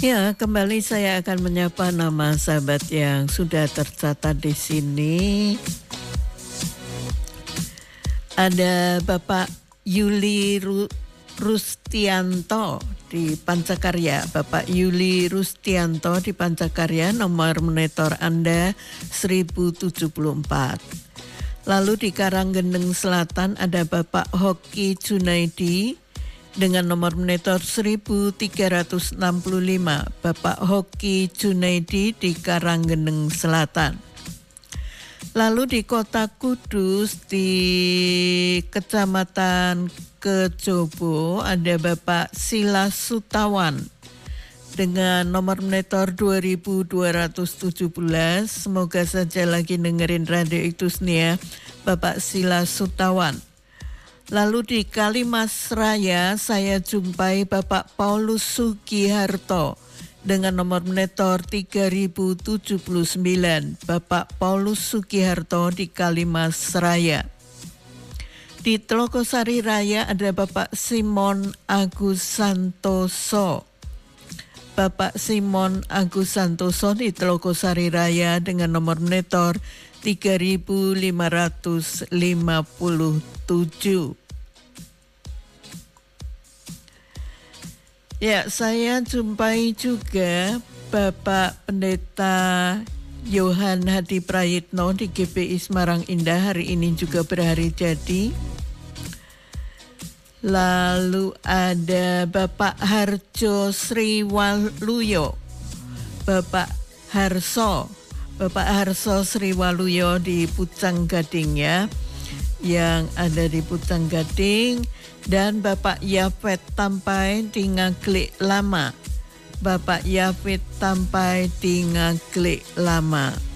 Ya, kembali saya akan menyapa nama sahabat yang sudah tercatat di sini. Ada Bapak Yuli Rustianto di Pancakarya. Bapak Yuli Rustianto di Pancakarya, nomor monitor Anda 1074. Lalu di Karanggendeng Selatan ada Bapak Hoki Junaidi dengan nomor monitor 1365. Bapak Hoki Junaidi di Karanggendeng Selatan. Lalu di Kota Kudus di Kecamatan Kejobo ada Bapak Silas Sutawan dengan nomor monitor 2217. Semoga saja lagi dengerin radio itu ya, Bapak Silas Sutawan. Lalu di Kalimas Raya saya jumpai Bapak Paulus Sugiharto dengan nomor monitor 3079. Bapak Paulus Sugiharto di Kalimas Raya. Di Telokosari Raya ada Bapak Simon Agus Santoso. Bapak Simon Agus Santoso di Telokosari Raya dengan nomor monitor 3557. Ya, saya jumpai juga Bapak Pendeta Yohan Hadi Prayitno di GPI Semarang Indah, hari ini juga berhari jadi. Lalu ada Bapak Harjo Sriwaluyo, Bapak Harso Sriwaluyo di Pucang Gading ya, yang ada di Pucang Gading. Dan Bapak Yafet Tampai di Ngaglik Lama. Bapak Yafet Tampai di Ngaglik Lama.